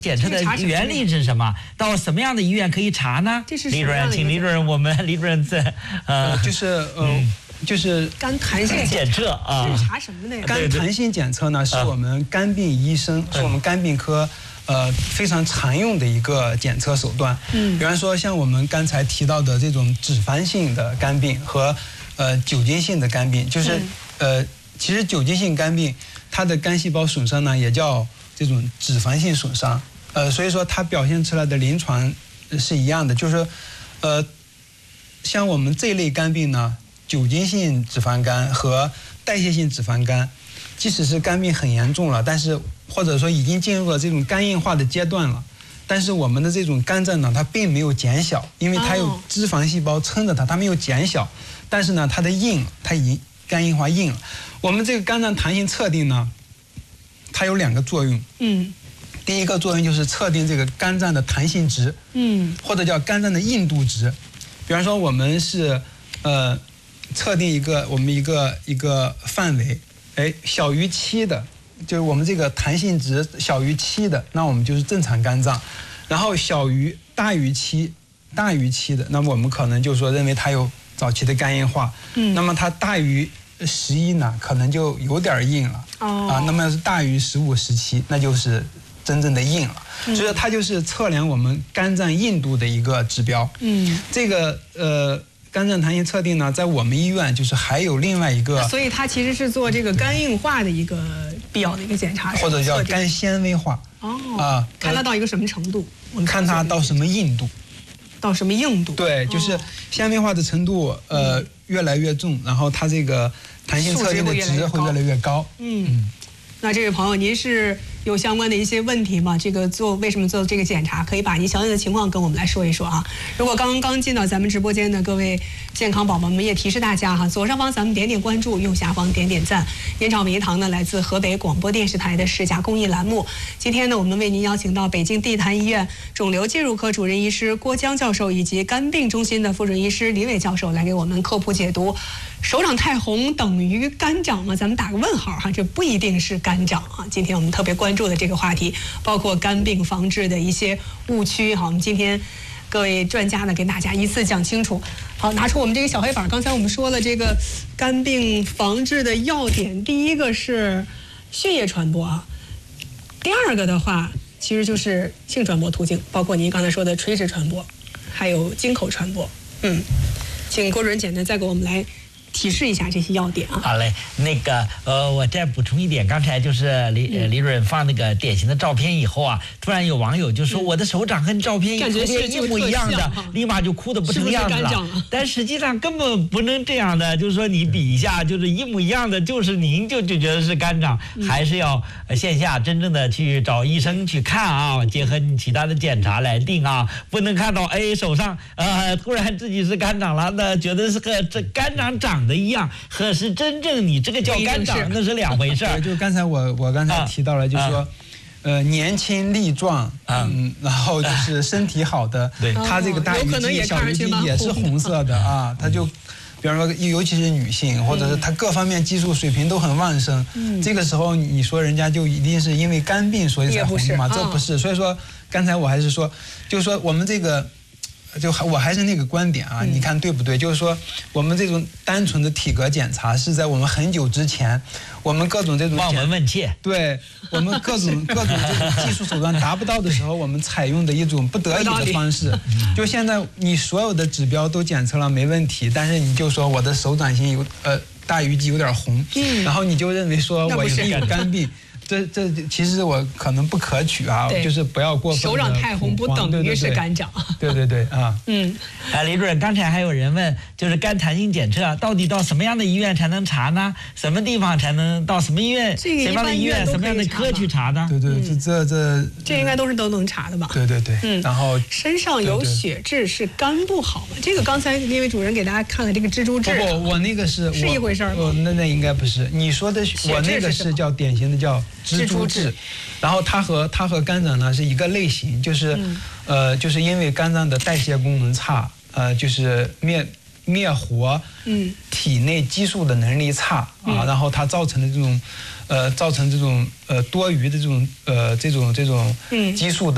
检测的原理是什么？到什么样的医院可以查呢？李主任，请李主任，我们李主任在就是肝弹性检测啊， 是查什么呢？ 肝弹性检测呢，是我们肝病医生，是我们肝病科非常常用的一个检测手段。比方说像我们刚才提到的这种脂肪性的肝病和酒精性的肝病，就是其实酒精性肝病它的肝细胞损伤呢也叫这种脂肪性损伤。所以说它表现出来的临床是一样的，就是像我们这一类肝病呢，酒精性脂肪肝和代谢性脂肪肝，即使是肝病很严重了，但是或者说已经进入了这种肝硬化的阶段了，但是我们的这种肝脏呢，它并没有减小，因为它有脂肪细胞撑着它没有减小，但是呢，它的硬，它已经肝硬化硬了。我们这个肝脏弹性测定呢，它有2个作用。第一个作用就是测定这个肝脏的弹性值，或者叫肝脏的硬度值。比方说我们是测定我们一个范围，小于7的，就是我们这个弹性值小于7的，那我们就是正常肝脏。然后大于7的，那么我们可能就说认为它有早期的肝硬化。那么它大于11呢，可能就有点硬了。那么是大于15、17，那就是真正的硬了。所以它就是测量我们肝脏硬度的一个指标。这个肝脏弹性测定呢，在我们医院就是还有另外一个， 所以它其实是做这个肝硬化的一个必要的一个检查， 或者叫肝纤维化。 看它到一个什么程度，我们看它到什么硬度， 到什么硬度。 对，就是纤维化的程度越来越重，然后它这个弹性测定的值会越来越高。 那这位朋友，您是有相关的一些问题吗？这个为什么做这个检查？可以把您详细的情况跟我们来说一说啊。如果刚刚进到咱们直播间的各位健康宝宝们，也提示大家哈，左上方咱们点点关注，右下方点点赞。烟草迷堂呢，来自河北广播电视台的世家公益栏目。今天呢，我们为您邀请到北京地坛医院肿瘤介入科主任医师郭江教授以及肝病中心的副主任医师李伟教授来给我们科普解读。手长太红等于肝长吗？咱们打个问号哈，这不一定是肝长啊。今天我们特别关注的这个话题，包括肝病防治的一些误区哈。我们今天各位专家呢，给大家一次讲清楚。好，拿出我们这个小黑板。刚才我们说了这个肝病防治的要点，第一个是血液传播啊，第二个的话其实就是性传播途径，包括您刚才说的垂直传播，还有经口传播。请郭主任简单再给我们来提示一下这些要点啊。 好嘞，我再补充一点，刚才就是李主任放那个典型的照片以后啊，突然有网友就说我的手掌和照片一模一样的，立马就哭得不成样子了。但实际上根本不能这样的，就是说你比一下就是一模一样的，就是您就觉得是肝长，还是要线下真正的去找医生去看啊，结合你其他的检查来定啊，不能看到手上突然自己是肝长了，那觉得是和这肝长的一样，可是真正你这个叫肝长那是2回事。 对，就刚才我刚才提到了，就是说，年轻力壮，然后就是身体好的，他这个大鱼际、小鱼际也是红色的啊，他就。比方说，尤其是女性，或者是她各方面激素水平都很旺盛，这个时候你说人家就一定是因为肝病所以才红的嘛？这不是。所以说，刚才我还是说，就是说我们这个。我还是那个观点啊，你看对不对？就是说，我们这种单纯的体格检查是在我们很久之前，我们各种这种望闻问切， 对我们各种这种技术手段达不到的时候，我们采用的一种不得已的方式。就现在你所有的指标都检测了没问题，但是你就说我的手掌心大鱼际有点红，然后你就认为说我已经有肝病。这其实我可能不可取啊，就是不要过分。 手掌太红不等于是肝长。 对啊。 李主任，刚才还有人问，就是肝弹性检测到底到什么样的医院才能查呢？什么地方才能到什么医院？什么样的医院、什么样的科去查呢？ 对，这应该都能查的吧？ 对。然后身上有血痣是肝不好吗？这个刚才那位主任给大家看了这个蜘蛛痣。 不，我那个是一回事吗？ 那应该不是。你说的我那个是叫典型的叫蜘蛛痣，然后它和肝长呢是一个类型，就是因为肝脏的代谢功能差，就是灭活体内激素的能力差啊，然后它造成的这种多余的这种激素的